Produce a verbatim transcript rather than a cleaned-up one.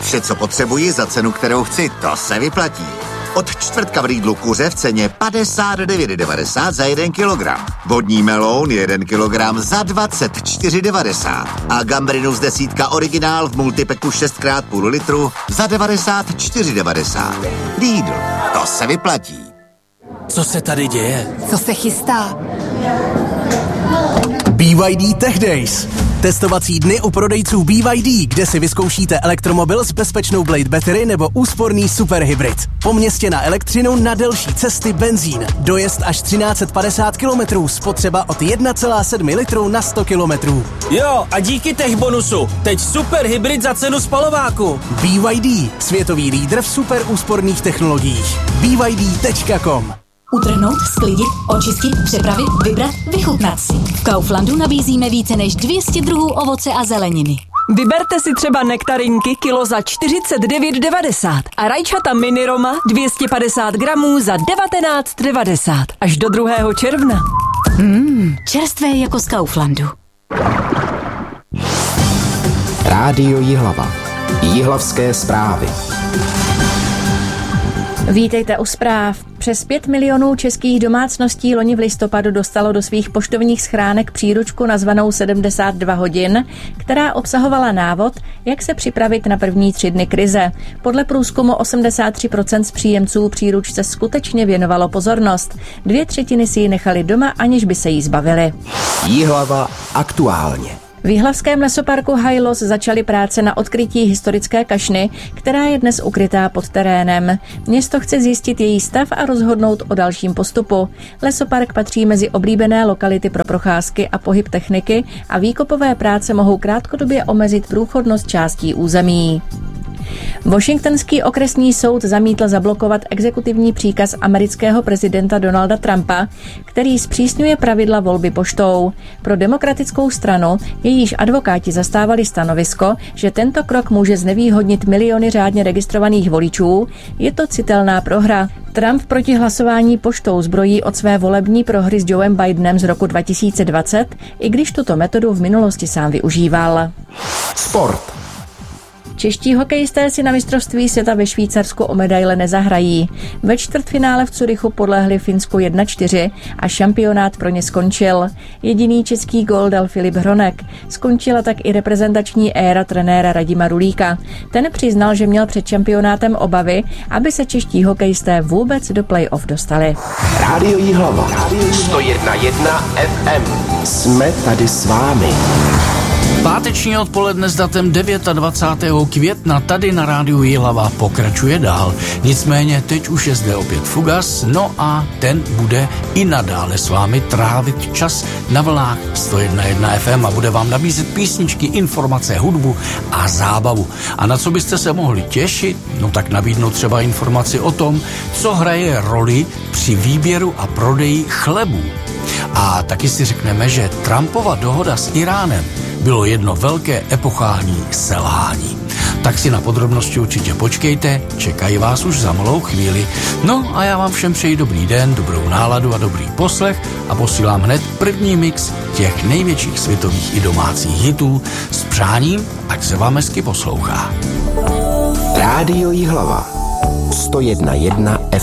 Vše, co potřebuji za cenu, kterou chci, to se vyplatí. Od čtvrtka v Lidlu kuře v ceně padesát devět devadesát za jeden kilogram. Vodní meloun jeden kilogram za dvacet čtyři devadesát. A gambrinus desítka originál v multipeku šest krát půl litru za devadesát čtyři devadesát. Lidl, to se vyplatí. Co se tady děje? Co se chystá? B Y D Tech Days. Testovací dny u prodejců B Y D, kde si vyzkoušíte elektromobil s bezpečnou Blade Battery nebo úsporný superhybrid. Po městě na elektřinu, na delší cesty benzín. Dojezd až třináct set padesát kilometrů, spotřeba od jedna celá sedm litru na sto kilometrů. Jo, a díky tech bonusu, teď superhybrid za cenu spalováku. B Y D, světový lídr v super úsporných technologiích. B Y D tečka com. Utrhnout, sklidit, očistit, přepravit, vybrat, vychutnat si. V Kauflandu nabízíme více než dvě stě druhů ovoce a zeleniny. Vyberte si třeba nektarinky kilo za čtyřicet devět devadesát a rajčata mini Roma dvě stě padesát gramů za devatenáct devadesát až do druhého června. Mmm, čerstvé jako z Kauflandu. Rádio Jihlava. Jihlavské zprávy. Vítejte u zpráv. Přes pět milionů českých domácností loni v listopadu dostalo do svých poštovních schránek příručku nazvanou sedmdesát dva hodin, která obsahovala návod, jak se připravit na první tři dny krize. Podle průzkumu osmdesát tři procent z příjemců příručce skutečně věnovalo pozornost. Dvě třetiny si ji nechali doma, aniž by se jí zbavili. Jihlava aktuálně. V jihlavském lesoparku Hajlos začaly práce na odkrytí historické kašny, která je dnes ukrytá pod terénem. Město chce zjistit její stav a rozhodnout o dalším postupu. Lesopark patří mezi oblíbené lokality pro procházky a pohyb techniky a výkopové práce mohou krátkodobě omezit průchodnost částí území. Washingtonský okresní soud zamítl zablokovat exekutivní příkaz amerického prezidenta Donalda Trumpa, který zpřísňuje pravidla volby poštou. Pro demokratickou stranu, jejíž advokáti zastávali stanovisko, že tento krok může znevýhodnit miliony řádně registrovaných voličů, je to citelná prohra. Trump proti hlasování poštou zbrojí od své volební prohry s Joem Bidenem z roku dva tisíce dvacet, i když tuto metodu v minulosti sám využíval. Sport. Čeští hokejisté si na mistrovství světa ve Švýcarsku o medaile nezahrají. Ve čtvrtfinále v Curychu podlehli Finsku jedna čtyři a šampionát pro ně skončil. Jediný český gól dal Filip Hronek. Skončila tak i reprezentační éra trenéra Radima Rulíka. Ten přiznal, že měl před šampionátem obavy, aby se čeští hokejisté vůbec do play-off dostali. Rádio Jihlava. sto jedna jedna F M. Jsme tady s vámi. Páteční odpoledne s datem dvacátého devátého května tady na rádiu Jihlava pokračuje dál. Nicméně teď už je zde opět Fugas, no a ten bude i nadále s vámi trávit čas na vlnách sto jedna jedna F M a bude vám nabízet písničky, informace, hudbu a zábavu. A na co byste se mohli těšit? No tak nabídnu třeba informaci o tom, co hraje roli při výběru a prodeji chlebů. A taky si řekneme, že Trumpova dohoda s Iránem bylo jedno velké epochální selhání. Tak si na podrobnosti určitě počkejte, čekají vás už za malou chvíli. No a já vám všem přeji dobrý den, dobrou náladu a dobrý poslech a posílám hned první mix těch největších světových i domácích hitů s přáním, ať se vám hezky poslouchá. Rádio Jihlava. sto jedna jedna